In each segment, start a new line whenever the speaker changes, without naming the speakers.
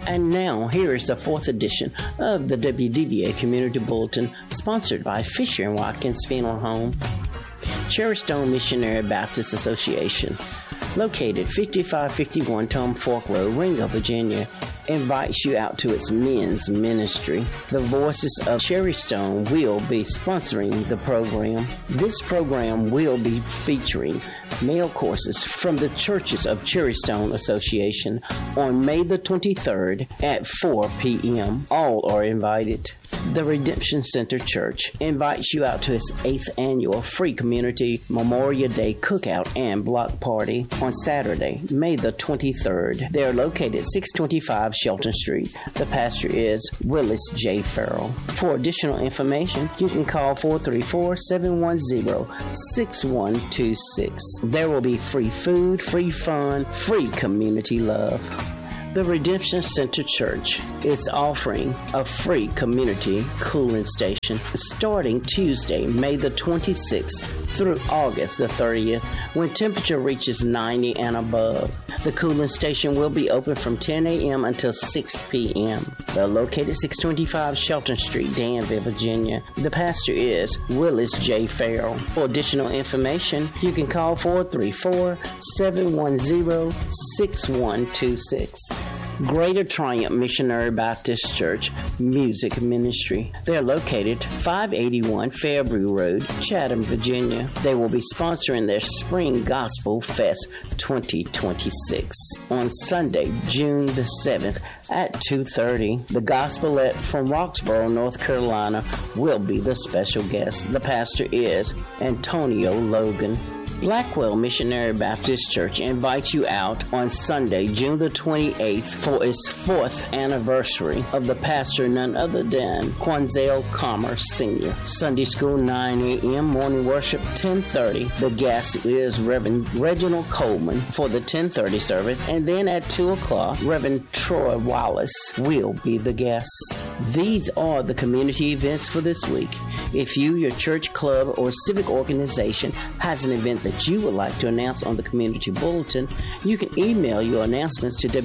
And now, here is the 4th edition of the WDVA Community Bulletin, sponsored by Fisher & Watkins Funeral Home. Cherry Stone Missionary Baptist Association, located 5551 Tom Fork Road, Ringo, Virginia, invites you out to its men's ministry. The Voices of Cherry Stone will be sponsoring the program. This program will be featuring male courses from the Churches of Cherry Stone Association on May the 23rd at 4 p.m. All are invited. The Redemption Center Church invites you out to its 8th annual Free Community Memorial Day Cookout and Block Party on Saturday, May the 23rd. They are located at 625 Shelton Street. The pastor is Willis J. Farrell. For additional information, you can call 434-710-6126. There will be free food, free fun, free community love. The Redemption Center Church is offering a free community cooling station starting Tuesday, May the 26th through August the 30th, when temperature reaches 90 and above. The cooling station will be open from 10 a.m. until 6 p.m. They're located at 625 Shelton Street, Danville, Virginia. The pastor is Willis J. Farrell. For additional information, you can call 434-710-6126. Greater Triumph Missionary Baptist Church Music Ministry. They are located 581 Fairview Road, Chatham, Virginia. They will be sponsoring their Spring Gospel Fest 2026 on Sunday, June the 7th at 2:30. The Gospelette from Roxborough, North Carolina will be the special guest. The pastor is Antonio Logan. Blackwell Missionary Baptist Church invites you out on Sunday, June the 28th for its 4th anniversary of the pastor, none other than Quanzel Commerce Sr. Sunday school 9 a.m., morning worship 10:30. The guest is Reverend Reginald Coleman for the 10:30 service, and then at 2 o'clock, Reverend Troy Wallace will be the guest. These are the community events for this week. If you, your church, club, or civic organization has an event that you would like to announce on the Community Bulletin, you can email your announcements to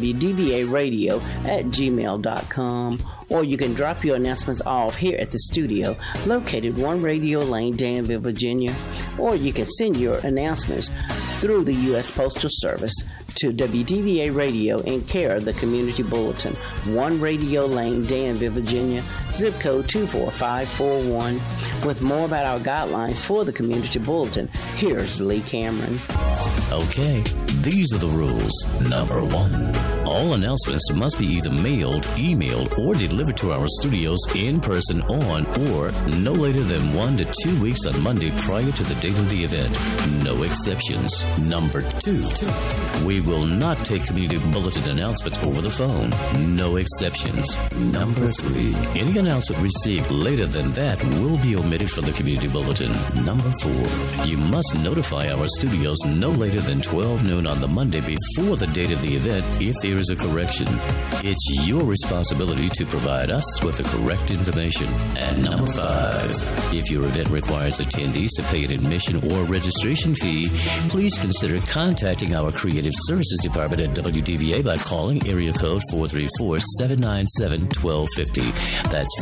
wdvaradio@gmail.com, or you can drop your announcements off here at the studio, located 1 Radio Lane, Danville, Virginia, or you can send your announcements through the U.S. Postal Service to WDVA Radio in care of the Community Bulletin, 1 Radio Lane, Danville, Virginia, zip code 24541. With more about our guidelines for the Community Bulletin, here's Lee Cameron.
Okay, these are the rules. Number 1, all announcements must be either mailed, emailed, or delivered to our studios in person on or no later than 1 to 2 weeks on Monday prior to the date of the event. No exceptions. Number 2, we will not take Community Bulletin announcements over the phone. No exceptions. Number 3, any announcement received later than that will be omitted from the Community Bulletin. Number 4, you must notify our studios no later than 12 noon on the Monday before the date of the event if there is a correction. It's your responsibility to provide us with the correct information. And number 5, if your event requires attendees to pay an admission or registration fee, please consider contacting our Creative Services Department at WDVA by calling area code 434-797-1250. That's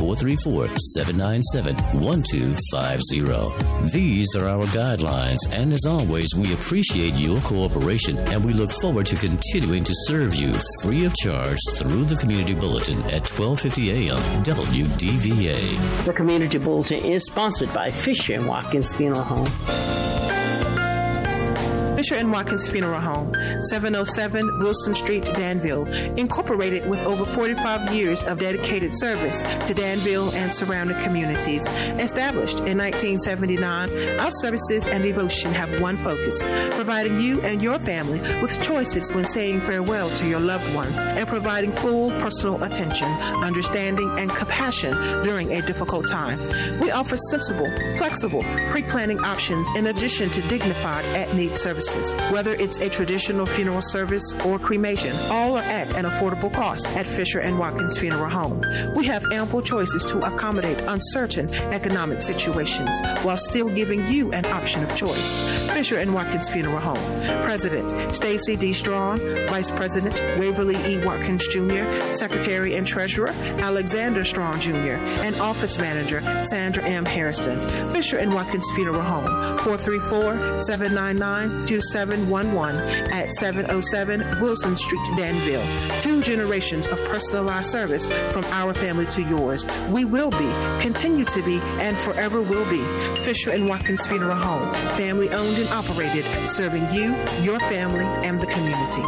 434-797-1250. These are our guidelines, and as always, we appreciate your cooperation, and we look forward to continuing to serve you free of charge through the Community Bulletin at 1250 a.m. WDVA.
The Community Bulletin is sponsored by Fisher & Watkins Funeral Home.
Fisher & Watkins Funeral Home, 707 Wilson Street, Danville, incorporated with over 45 years of dedicated service to Danville and surrounding communities. Established in 1979, our services and devotion have one focus, providing you and your family with choices when saying farewell to your loved ones and providing full personal attention, understanding, and compassion during a difficult time. We offer sensible, flexible, pre-planning options in addition to dignified at-need services. Whether it's a traditional funeral service, or cremation, all are at an affordable cost at Fisher & Watkins Funeral Home. We have ample choices to accommodate uncertain economic situations while still giving you an option of choice. Fisher & Watkins Funeral Home. President Stacy D. Strong, Vice President Waverly E. Watkins Jr., Secretary and Treasurer Alexander Strong Jr., and Office Manager Sandra M. Harrison. Fisher & Watkins Funeral Home, 434-799-2711 at 707 Wilson Street, Danville. 2 generations of personalized service from our family to yours. We will be, continue to be, and forever will be Fisher & Watkins Funeral Home, family owned and operated, serving you, your family, and the community.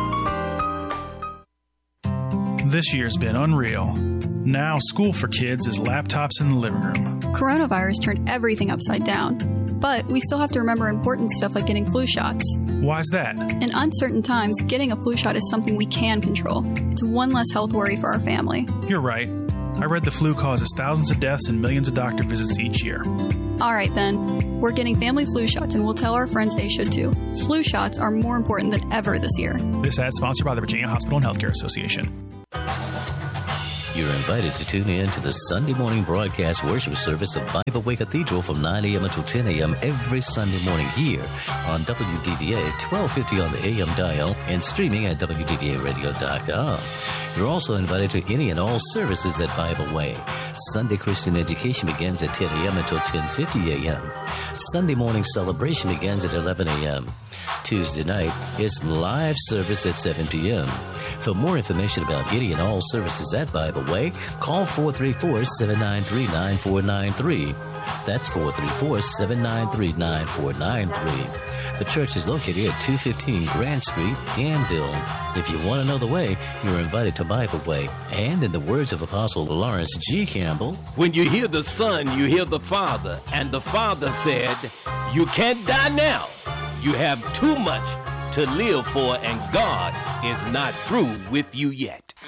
This year's been unreal. Now school for kids is laptops in the living room.
Coronavirus turned everything upside down. But we still have to remember important stuff like getting flu shots.
Why's that?
In uncertain times, getting a flu shot is something we can control. It's one less health worry for our family.
You're right. I read the flu causes thousands of deaths and millions of doctor visits each year.
All right, then. We're getting family flu shots, and we'll tell our friends they should too. Flu shots are more important than ever this year.
This ad sponsored by the Virginia Hospital and Healthcare Association.
You're invited to tune in to the Sunday morning broadcast worship service of Bible Way Cathedral from 9 a.m. until 10 a.m. every Sunday morning here on WDVA 1250 on the AM dial and streaming at WDVAradio.com. You're also invited to any and all services at Bible Way. Sunday Christian education begins at 10 a.m. until 10:50 a.m. Sunday morning celebration begins at 11 a.m. Tuesday night is live service at 7 p.m. For more information about any and all services at Bible Way, call 434-793-9493. That's 434-793-9493. The church is located at 215 Grant Street, Danville. If you want to know the way, you're invited to Bible Way. And in the words of Apostle Lawrence G. Campbell,
when you hear the Son, you hear the Father. And the Father said, you can't die now. You have too much to live for, and God is not through with you yet.